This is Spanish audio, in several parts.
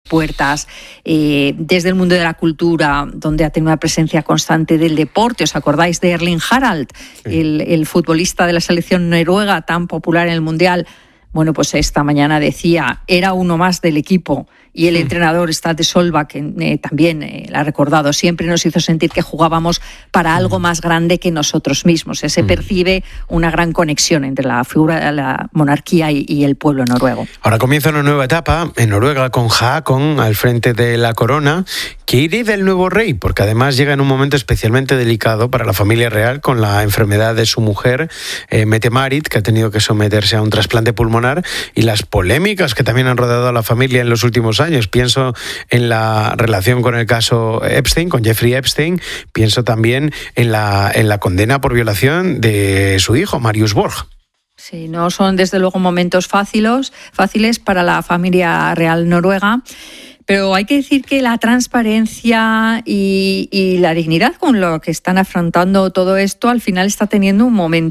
puertas, desde el mundo de la cultura, donde ha tenido una presencia constante del deporte. ¿Os acordáis de Erling Haaland, el futbolista de la selección noruega tan popular en el Mundial? Bueno, pues esta mañana decía, era uno más del equipo. Y el entrenador Stade Solbakken, que también la ha recordado, siempre nos hizo sentir que jugábamos para algo más grande que nosotros mismos. Se percibe una gran conexión entre la figura de la monarquía y el pueblo noruego. Ahora comienza una nueva etapa en Noruega con Haakon al frente de la corona, que hereda el nuevo rey, porque además llega en un momento especialmente delicado para la familia real con la enfermedad de su mujer, Mette-Marit, que ha tenido que someterse a un trasplante pulmonar, y las polémicas que también han rodeado a la familia en los últimos años. Pienso en la relación con el caso Epstein, con Jeffrey Epstein. Pienso también en la condena por violación de su hijo, Marius Borg. Sí, no son desde luego momentos fáciles para la familia real noruega. Pero hay que decir que la transparencia y la dignidad con lo que están afrontando todo esto al final está teniendo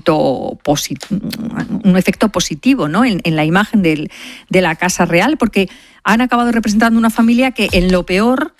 un efecto positivo, ¿no? en la imagen de la Casa Real, porque han acabado representando una familia que en lo peor,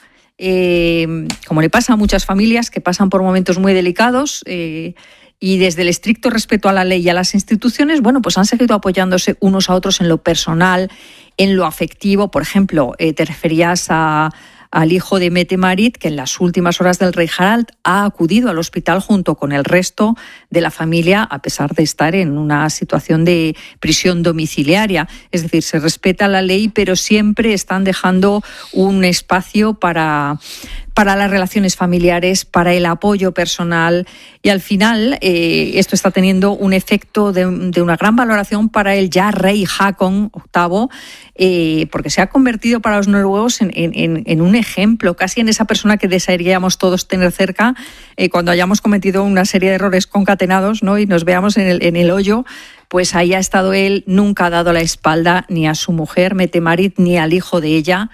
como le pasa a muchas familias que pasan por momentos muy delicados, y desde el estricto respeto a la ley y a las instituciones, bueno, pues han seguido apoyándose unos a otros en lo personal, en lo afectivo. Por ejemplo, te referías al hijo de Mette-Marit, que en las últimas horas del rey Harald ha acudido al hospital junto con el resto de la familia, a pesar de estar en una situación de prisión domiciliaria. Es decir, se respeta la ley, pero siempre están dejando un espacio para las relaciones familiares, para el apoyo personal, y al final esto está teniendo un efecto de una gran valoración para el ya rey Haakon VIII, porque se ha convertido para los noruegos en un ejemplo, casi en esa persona que desearíamos todos tener cerca cuando hayamos cometido una serie de errores concatenados, ¿no? Y nos veamos en el hoyo. Pues ahí ha estado él, nunca ha dado la espalda ni a su mujer Mette-Marit ni al hijo de ella.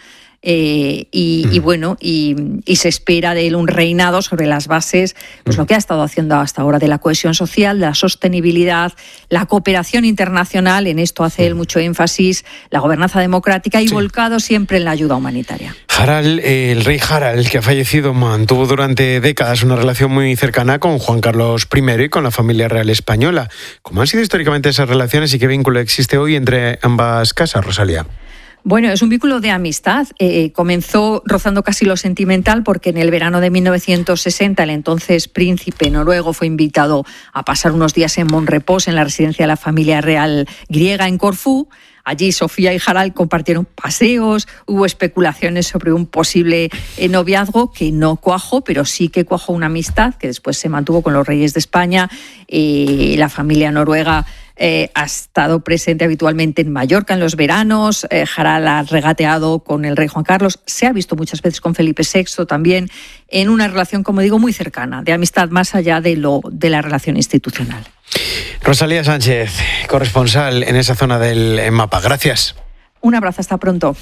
Y se espera de él un reinado sobre las bases, pues lo que ha estado haciendo hasta ahora, de la cohesión social, de la sostenibilidad, la cooperación internacional. En esto hace él mucho énfasis, la gobernanza democrática y volcado siempre en la ayuda humanitaria. El rey Harald, que ha fallecido, mantuvo durante décadas una relación muy cercana con Juan Carlos I y con la familia real española. ¿Cómo han sido históricamente esas relaciones y qué vínculo existe hoy entre ambas casas, Rosalía? Bueno, es un vínculo de amistad. Comenzó rozando casi lo sentimental porque en el verano de 1960 el entonces príncipe noruego fue invitado a pasar unos días en Monrepos, en la residencia de la familia real griega en Corfú. Allí Sofía y Harald compartieron paseos, hubo especulaciones sobre un posible noviazgo que no cuajó, pero sí que cuajó una amistad que después se mantuvo con los reyes de España. La familia noruega ha estado presente habitualmente en Mallorca en los veranos. Harald ha regateado con el rey Juan Carlos, se ha visto muchas veces con Felipe VI también, en una relación, como digo, muy cercana, de amistad más allá de la relación institucional. Rosalía Sánchez, corresponsal en esa zona del mapa. Gracias. Un abrazo, hasta pronto.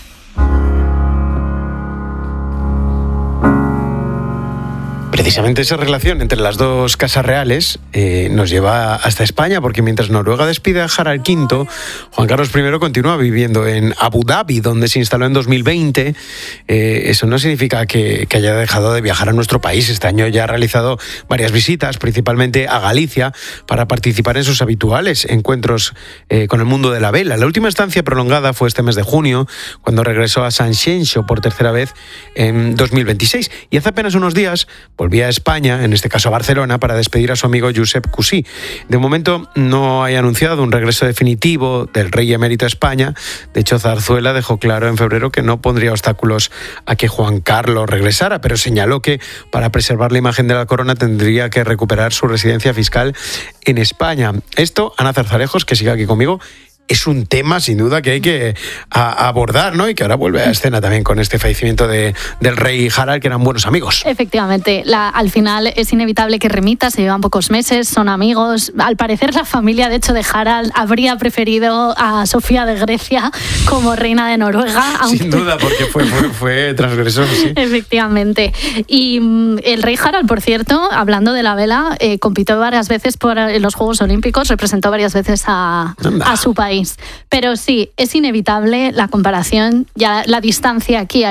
Precisamente esa relación entre las dos casas reales nos lleva hasta España, porque mientras Noruega despide a Harald V, Juan Carlos I continúa viviendo en Abu Dhabi, donde se instaló en 2020. Eso no significa que haya dejado de viajar a nuestro país. Este año ya ha realizado varias visitas, principalmente a Galicia, para participar en sus habituales encuentros con el mundo de la vela. La última estancia prolongada fue este mes de junio, cuando regresó a Sanxenxo por tercera vez en 2026. Y hace apenas unos días volvía a España, en este caso a Barcelona, para despedir a su amigo Josep Cusí. De momento no hay anunciado un regreso definitivo del rey emérito a España. De hecho, Zarzuela dejó claro en febrero que no pondría obstáculos a que Juan Carlos regresara, pero señaló que para preservar la imagen de la corona tendría que recuperar su residencia fiscal en España. Esto, Ana Zarzalejos, que sigue aquí conmigo, es un tema sin duda que hay que abordar, ¿no? Y que ahora vuelve a escena también con este fallecimiento del rey Harald, que eran buenos amigos. Efectivamente, al final es inevitable que remita, se llevan pocos meses, son amigos. Al parecer la familia, de hecho, de Harald habría preferido a Sofía de Grecia como reina de Noruega. Sin duda, porque fue transgresor, sí. Efectivamente. Y el rey Harald, por cierto, hablando de la vela, compitió varias veces en los Juegos Olímpicos, representó varias veces a su país. Pero sí, es inevitable la comparación, ya la distancia aquí